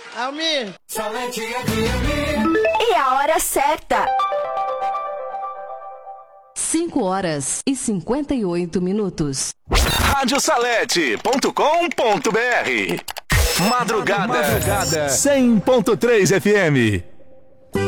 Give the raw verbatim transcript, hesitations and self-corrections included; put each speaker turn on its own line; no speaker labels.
Almir.
Salete F M.
E a hora certa.
cinco horas e cinquenta e oito minutos.
rádio salete ponto com ponto br. Madrugada. Madrugada. cem ponto três F M.